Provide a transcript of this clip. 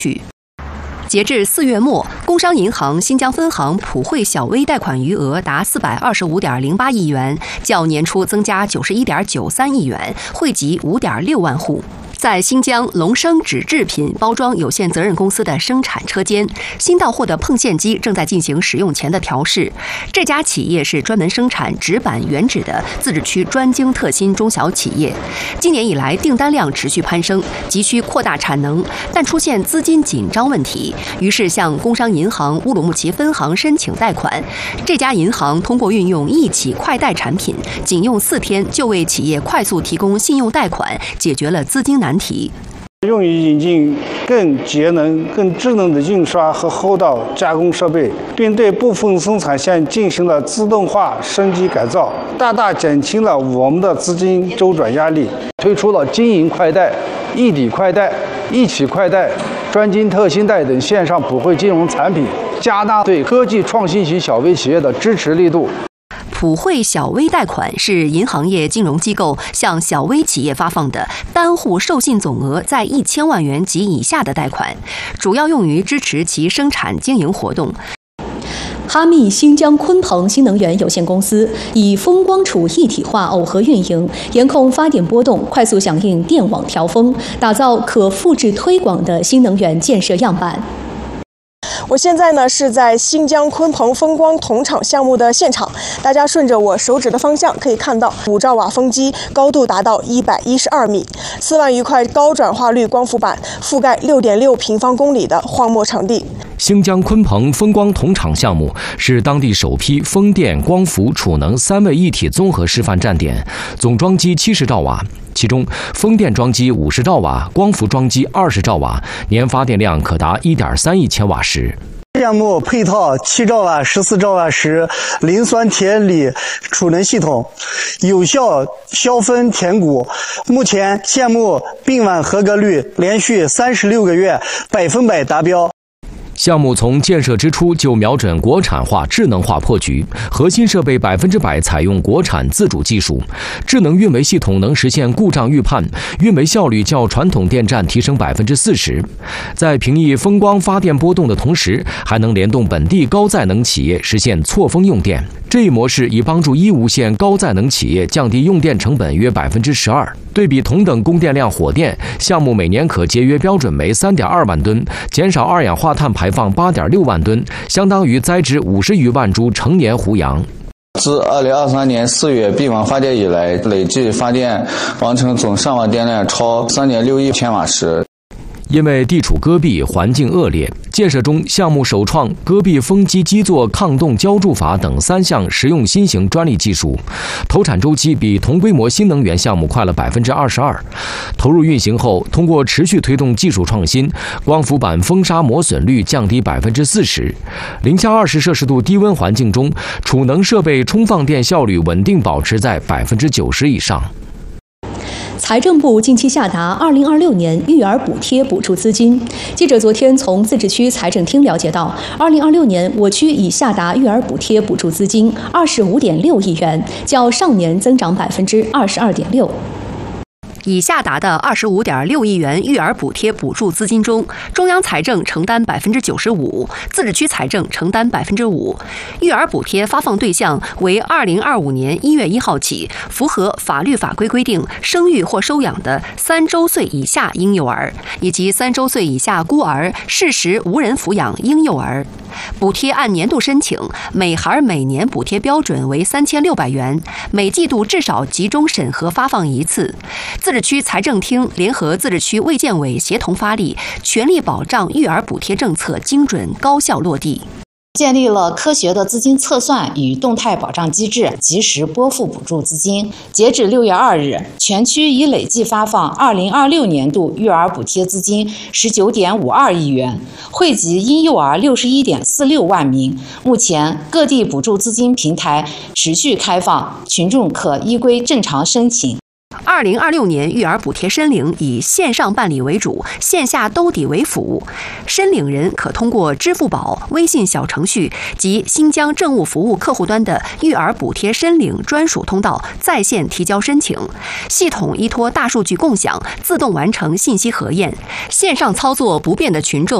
截至4月末，工商银行新疆分行普惠小微贷款余额达425.08亿元，较年初增加91.93亿元，惠及5.6万户。在新疆龙生纸制品包装有限责任公司的生产车间，新到货的碰线机正在进行使用前的调试。这家企业是专门生产纸板原纸的自治区专精特新中小企业。今年以来，订单量持续攀升，急需扩大产能，但出现资金紧张问题，于是向工商银行乌鲁木齐分行申请贷款。这家银行通过运用一起快贷产品，仅用4天就为企业快速提供信用贷款，解决了资金难题。 用于引进更节能、更智能的印刷和后道加工设备，并对部分生产线进行了自动化升级改造，大大减轻了我们的资金周转压力。 推出了经营快贷、一抵快贷、一起快贷、专精特新贷等线上普惠金融产品，加大对科技创新型小微企业的支持力度。 普惠小微贷款是银行业金融机构向小微企业发放的单户授信总额在1000万元及以下的贷款，主要用于支持其生产经营活动。 哈密新疆鲲鹏新能源有限公司以风光储一体化耦合运营，严控发电波动，快速响应电网调峰，打造可复制推广的新能源建设样板。 我现在呢是在新疆鲲鹏风光铜厂项目的现场，大家顺着我手指的方向可以看到5兆瓦风机高度达到112米，4万余块高转化率光伏板覆盖6.6平方公里的荒漠场地。 新疆鲲鹏风光铜厂项目是当地首批风电、光伏、储能3位一体综合示范站点，总装机70兆瓦。其中，风电装机50兆瓦，光伏装机20兆瓦，年发电量可达1.3亿千瓦时。 项目配套7兆瓦、14兆瓦时磷酸铁锂储能系统，有效消分填谷。目前项目并网合格率连续36个月100%达标。 项目从建设之初就瞄准国产化、智能化破局，核心设备100%采用国产自主技术，智能运维系统能实现故障预判，运维效率较传统电站提升40%。在平抑风光发电波动的同时，还能联动本地高载能企业实现错峰用电。这一模式已帮助一无线高载能企业降低用电成本约12%。对比同等供电量火电，项目每年可节约标准煤3.2万吨，减少二氧化碳排放8.6万吨，相当于栽植50余万株成年胡杨。 自2023年4月闭网发电以来，累计发电完成总上网电量超3.6亿千瓦时。 因为地处戈壁，环境恶劣，建设中项目首创戈壁风机基座抗冻浇筑法等3项实用新型专利技术，投产周期比同规模新能源项目快了22%。投入运行后，通过持续推动技术创新，光伏板风沙磨损率降低40%，零下20摄氏度低温环境中，储能设备充放电效率稳定保持在90%以上。 财政部近期下达2026年育儿补贴补助资金。记者昨天从自治区财政厅了解到，2026年我区已下达育儿补贴补助资金25.6亿元，较上年增长22.6%。 已下达的25.6亿元育儿补贴补助资金中，中央财政承担95%，自治区财政承担5%。育儿补贴发放对象为2025年1月1号起符合法律法规规定生育或收养的3周岁以下婴幼儿，以及3周岁以下孤儿、适时无人抚养婴幼儿。补贴按年度申请，每孩每年补贴标准为3600元，每季度至少集中审核发放1次。自治区财政厅联合自治区卫健委协同发力，全力保障育儿补贴政策精准高效落地。 建立了科学的资金测算与动态保障机制，及时拨付补助资金。截止6月2日，全区已累计发放2026年度育儿补贴资金19.52亿元，惠及婴幼儿61.46万名。目前，各地补助资金平台持续开放，群众可依规正常申请。 2026年育儿补贴申领以线上办理为主，线下兜底为辅。申领人可通过支付宝、微信小程序及新疆政务服务客户端的育儿补贴申领专属通道在线提交申请，系统依托大数据共享，自动完成信息核验。线上操作不便的群众